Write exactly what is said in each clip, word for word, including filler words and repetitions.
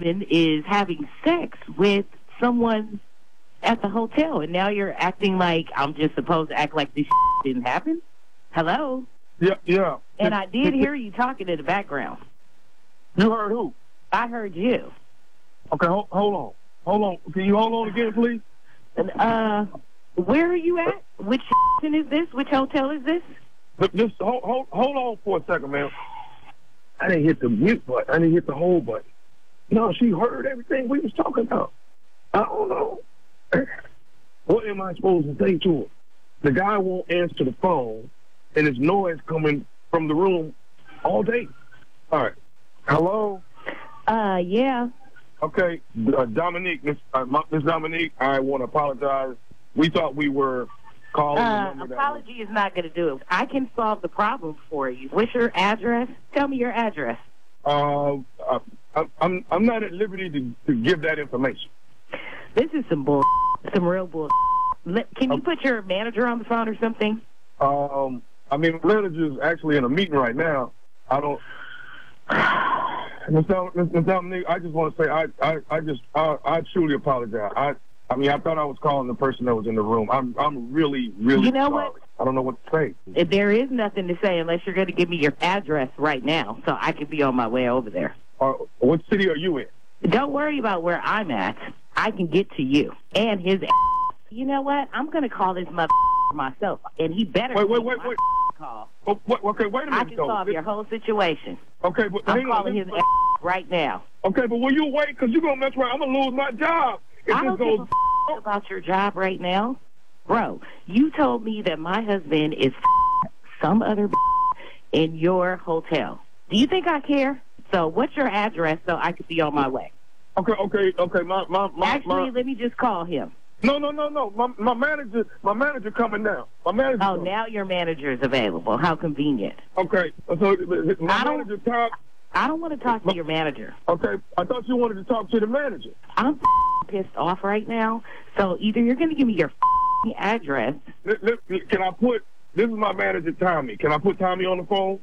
husband is having sex with someone at the hotel, and now you're acting like I'm just supposed to act like this didn't happen? Hello? Yeah, yeah. And I did hear you talking in the background. You heard who? I heard you. Okay, hold, hold on. Hold on. Can you hold on again, please? Uh, where are you at? Which is this? Which hotel is this? Just hold, hold, hold on for a second, man. I didn't hit the mute button. I didn't hit the hold button. No, she heard everything we was talking about. I don't know. What am I supposed to say to her? The guy won't answer the phone, and there's noise coming from the room all day. All right. Hello? Uh, yeah. Okay, uh, Dominique, Miss uh, Miss Dominique, I want to apologize. We thought we were calling Uh, the number apology is not going to do it. I can solve the problem for you. What's your address? Tell me your address. Uh, uh, I, I'm I'm not at liberty to, to give that information. This is some bull, some real bull. Let, can you put your manager on the phone or something? Um, I mean, the manager's actually in a meeting right now. I don't. Miss Dominique, I just want to say I, I, I just I, I truly apologize. I I mean I thought I was calling the person that was in the room. I'm I'm really really You know sorry. what? I don't know what to say. If there is nothing to say unless you're going to give me your address right now, so I can be on my way over there. Uh, what city are you in? Don't worry about where I'm at. I can get to you and his. You know what? I'm going to call this mother myself, and he better. Wait, wait, wait, wait. Call. Oh, wait, okay, wait a minute. I can though. solve your whole situation. Okay, but I'm hang calling on, his right now. Okay, but will you wait? Because you're going to mess around. I'm going to lose my job. If I this don't goes... give a f- about your job right now. Bro, you told me that my husband is f- some other b- in your hotel. Do you think I care? So what's your address so I could be on my way? Okay, okay, okay. My, my, my, Actually, my... let me just call him. No, no, no, no. My, my manager, my manager coming now. My manager. Oh, coming. now your manager is available. How convenient. Okay, so my I don't- manager Tom. I don't want to talk to your manager. Okay, I thought you wanted to talk to the manager. I'm f- pissed off right now. So either you're going to give me your f- address. Let- let- Can I put? This is my manager, Tommy. Can I put Tommy on the phone?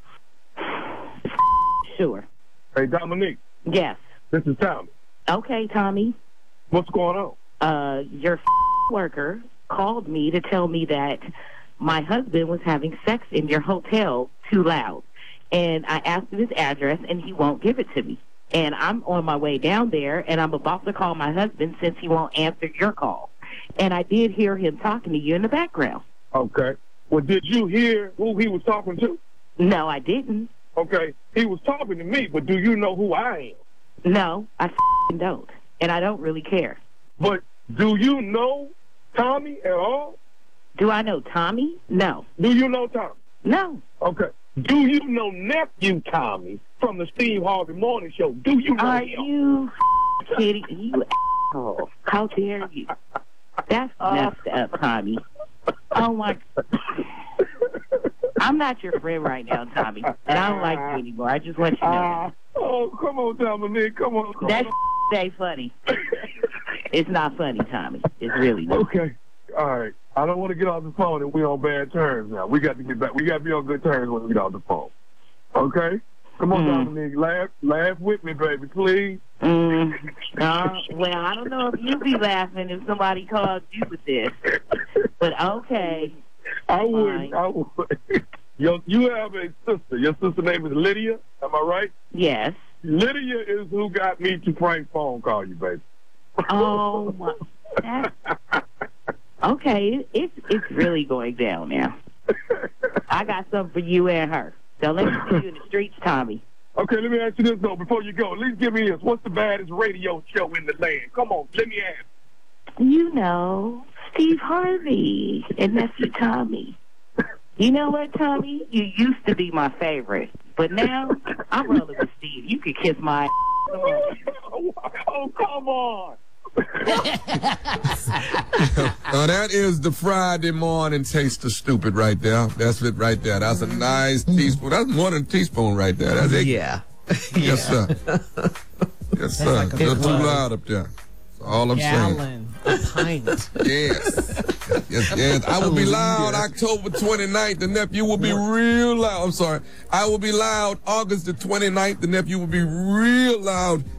Sure. Hey, Dominique. Yes. This is Tommy. Okay, Tommy. What's going on? Uh, your f- worker called me to tell me that my husband was having sex in your hotel too loud. And I asked him his address, and he won't give it to me. And I'm on my way down there, and I'm about to call my husband since he won't answer your call. And I did hear him talking to you in the background. Okay. Well, did you hear who he was talking to? No, I didn't. Okay. He was talking to me, but do you know who I am? No, I f***ing don't. And I don't really care. But do you know Tommy at all? Do I know Tommy? No. Do you know Tommy? No. Okay. Do you know nephew Tommy from the Steve Harvey Morning Show? Do you know Are him? you kidding? You asshole. How dare you? That's messed up, Tommy. Oh, my. I'm not your friend right now, Tommy. And I don't like you anymore. I just want you to know that. Oh, come on, Dominique. Come on. Come That's on. ain't funny. It's not funny, Tommy. It's really not. Okay. All right. I don't want to get off the phone and we're on bad terms now. We got to get back. We got to be on good terms when we get off the phone. Okay? Come on, Mm. Dominique. Laugh, laugh with me, baby, please. Mm. Uh, well, I don't know if you'd be laughing if somebody called you with this. But okay. I would. Fine. I would. Yo, you have a sister. Your sister name is Lydia. Am I right? Yes. Lydia is who got me to prank phone call you, baby. Oh, my. That, okay. It's, it's really going down now. I got something for you and her. Don't let me see you in the streets, Tommy. Okay, let me ask you this, though, before you go. At least give me this. What's the baddest radio show in the land? Come on, let me ask. You know, Steve Harvey and nephew Tommy. You know what, Tommy? You used to be my favorite, but now I'm rolling with Steve. You could kiss my ass. Oh, oh, come on. Now that is the Friday morning taste of stupid right there. That's it right there. That's a nice teaspoon. That's more than a teaspoon right there. That's it. Yeah. Yes, sir. Yes, sir. like a You're big too one. loud up there. That's all I'm saying. Gallon, a pint. Yes. Yes, yes. I will be loud October twenty-ninth. The nephew will be real loud. I'm sorry. I will be loud August the twenty-ninth. The nephew will be real loud